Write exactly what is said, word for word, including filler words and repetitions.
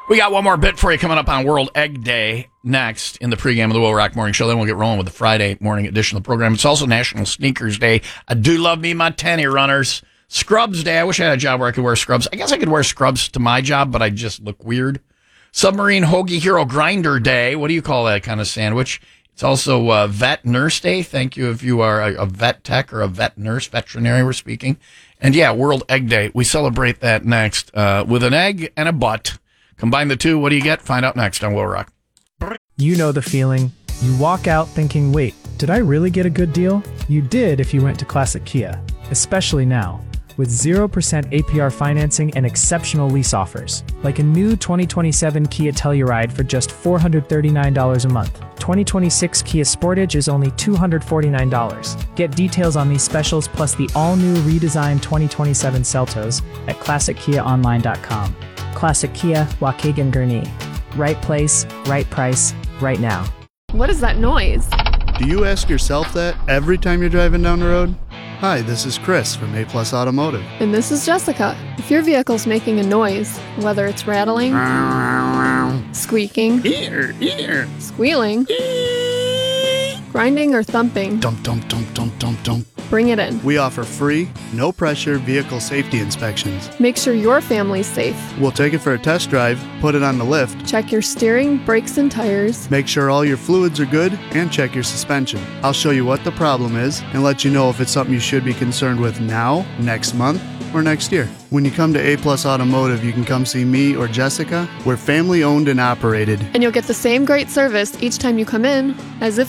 We got one more bit for you coming up on World Egg Day next in the pregame of the Will Rock Morning Show. Then we'll get rolling with the Friday morning edition of the program. It's also National Sneakers Day. I do love me my tenny runners. Scrubs Day. I wish I had a job where I could wear scrubs. I guess I could wear scrubs to my job, but I just look weird. Submarine Hoagie Hero Grinder Day. What do you call that kind of sandwich? It's also uh, Vet Nurse Day. Thank you if you are a, a vet tech or a vet nurse, veterinary we're speaking. And yeah, World Egg Day. We celebrate that next uh, with an egg and a butt. Combine the two, what do you get? Find out next on Will Rock. You know the feeling. You walk out thinking, wait, did I really get a good deal? You did if you went to Classic Kia, especially now, with zero percent A P R financing and exceptional lease offers, like a new twenty twenty-seven Kia Telluride for just four hundred thirty-nine dollars a month. twenty twenty-six Kia Sportage is only two hundred forty-nine dollars. Get details on these specials plus the all-new redesigned twenty twenty-seven Seltos at classic kia online dot com. Classic Kia, Waukegan Gurnee. Right place, right price, right now. What is that noise? Do you ask yourself that every time you're driving down the road? Hi, this is Chris from A Plus Automotive. And this is Jessica. If your vehicle's making a noise, whether it's rattling, squeaking, Ear, ear. squealing, grinding, or thumping, Dump, dump, dump, dump, dump, dump. bring it in. We offer free, no-pressure vehicle safety inspections. Make sure your family's safe. We'll take it for a test drive, put it on the lift, Check your steering, brakes, and tires. make sure all your fluids are good, and check your suspension. I'll show you what the problem is and let you know if it's something you should be concerned with now, next month, or next year. When you come to A Plus Automotive, you can come see me or Jessica. We're family owned and operated. And you'll get the same great service each time you come in as if